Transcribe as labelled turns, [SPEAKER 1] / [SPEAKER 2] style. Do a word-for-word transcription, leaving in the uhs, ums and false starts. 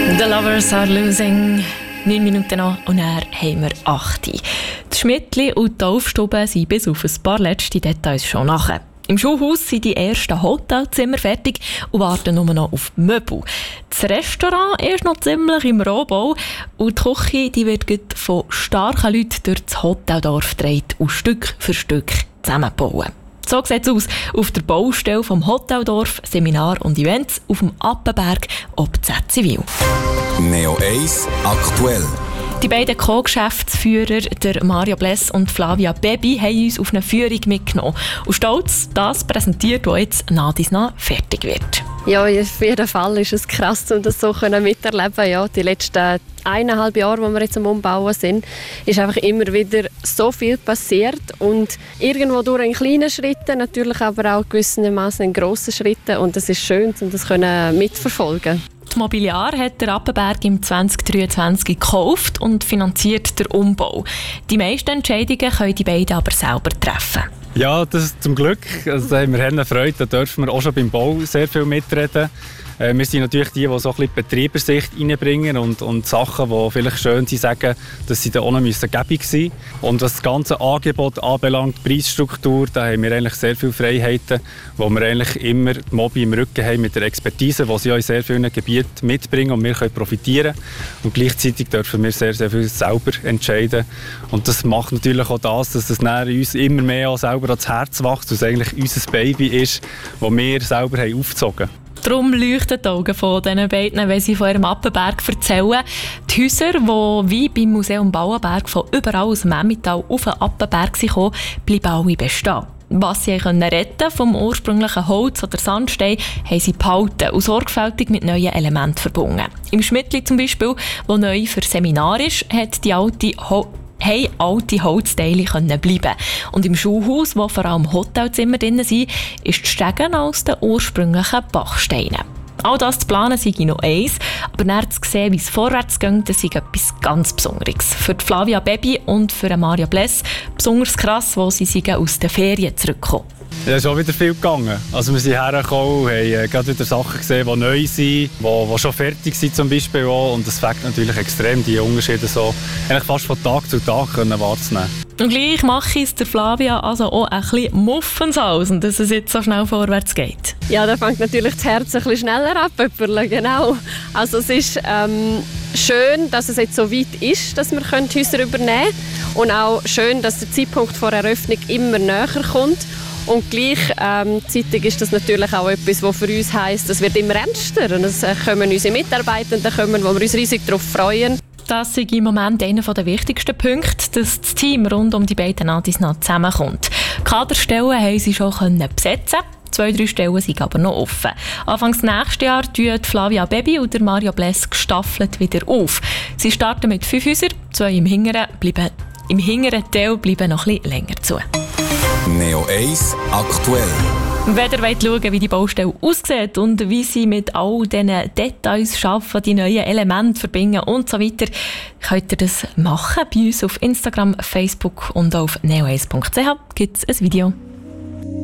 [SPEAKER 1] The Lovers Are Losing. Neun Minuten noch und dann haben wir acht. Die Schmidtli und die Taufstube sind bis auf ein paar letzte Details schon nachher. Im Schulhaus sind die ersten Hotelzimmer fertig und warten nur noch auf Möbel. Das Restaurant ist noch ziemlich im Rohbau und die Küche die wird von starken Leuten durch das Hoteldorf gedreht und Stück für Stück zusammenbauen. So sieht es aus auf der Baustelle vom Hoteldorf, Seminar und Events auf dem Appenberg ob Zivil.
[SPEAKER 2] Neo eins aktuell.
[SPEAKER 1] Die beiden Co-Geschäftsführer, der Mario Bless und Flavia Baby, haben uns auf eine Führung mitgenommen. Und stolz das präsentiert, was jetzt nach dies nach fertig wird.
[SPEAKER 3] Ja, auf jeden Fall ist es krass, um das so miterleben. Ja, die letzten eineinhalb Jahre, wo wir jetzt am Umbauen sind, ist einfach immer wieder so viel passiert. Und irgendwo durch in kleinen Schritten, natürlich aber auch gewissermaßen in grossen Schritten. Und es ist schön, um das mitverfolgen.
[SPEAKER 1] Das Mobiliar hat der Appenberg im zwanzig dreiundzwanzig gekauft und finanziert den Umbau. Die meisten Entscheidungen können die beiden aber selber treffen.
[SPEAKER 4] Ja, das ist zum Glück. Also, da haben wir eine Freude. Da dürfen wir auch schon beim Bau sehr viel mitreden. Äh, wir sind natürlich die, die so ein bisschen Betreibersicht reinbringen und, und Sachen, die vielleicht schön sind, sagen, dass sie da auch noch gäbig sein müssen. Und was das ganze Angebot anbelangt, die Preisstruktur, da haben wir eigentlich sehr viele Freiheiten, wo wir eigentlich immer die Mobi im Rücken haben mit der Expertise, die sie auch in sehr vielen Gebieten mitbringen und wir können profitieren. Und gleichzeitig dürfen wir sehr, sehr viel selber entscheiden. Und das macht natürlich auch das, dass es uns immer mehr auch selber ans Herz wächst, dass es eigentlich unser Baby ist, das wir selber haben aufgezogen haben.
[SPEAKER 1] Darum leuchten die Augen von diesen beiden, wenn sie von ihrem Appenberg erzählen. Die Häuser, die wie beim Museum Bauenberg von überall aus dem Emmental auf den Appenberg kamen, bleiben alle bestehen. Was sie retten konnten vom ursprünglichen Holz oder Sandstein, haben sie behalten und sorgfältig mit neuen Elementen verbunden. Im Schmidtli zum Beispiel, wo neu für Seminar ist, hat die alte Ho- haben alte Holzteile bleiben. Und im Schulhaus, wo vor allem Hotelzimmer drin sind, ist die Stege aus den ursprünglichen Bachsteinen. All das zu planen sei noch eins, aber dann zu sehen, wie es vorwärts geht, das ist etwas ganz Besonderes. Für die Flavia Baby und für Mario Bless besonders krass, wo sie aus den Ferien zurückkommen.
[SPEAKER 4] Ja, es ist auch wieder viel gegangen. Also wir sind hergekommen, haben äh, gerade wieder Sachen gesehen, die neu sind, die, die schon fertig sind zum Beispiel auch. Und es fängt natürlich extrem, die Unterschiede so eigentlich fast von Tag zu Tag können wahrzunehmen.
[SPEAKER 1] Und gleich mache ich es der Flavia also auch ein bisschen Muffensausen, dass es jetzt so schnell vorwärts geht.
[SPEAKER 3] Ja, da fängt natürlich das Herz ein bisschen schneller ab, genau. Also es ist ähm, schön, dass es jetzt so weit ist, dass wir Häuser übernehmen können. Und auch schön, dass der Zeitpunkt vor Eröffnung immer näher kommt. Und gleichzeitig ähm, ist das natürlich auch etwas, was für uns heisst, es wird immer ernster. Und es kommen unsere Mitarbeitenden, kommen, wo wir uns riesig darauf freuen.
[SPEAKER 1] Das ist im Moment einer der wichtigsten Punkte, dass das Team rund um die beiden Nadis noch zusammenkommt. Kaderstellen haben sie schon besetzen. Zwei, drei Stellen sind aber noch offen. Anfangs nächstes Jahr tun Flavia Baby und der Mario Bless gestaffelt wieder auf. Sie starten mit fünf Häusern, zwei im hinteren, bleiben, im hinteren Teil bleiben noch ein bisschen länger zu.
[SPEAKER 2] Neo eins aktuell.
[SPEAKER 1] Wenn ihr wollt schauen, wie die Baustelle aussieht und wie sie mit all diesen Details arbeiten, die neuen Elemente verbinden und so weiter, könnt ihr das machen. Bei uns auf Instagram, Facebook und auf neo eins punkt c h gibt es ein Video.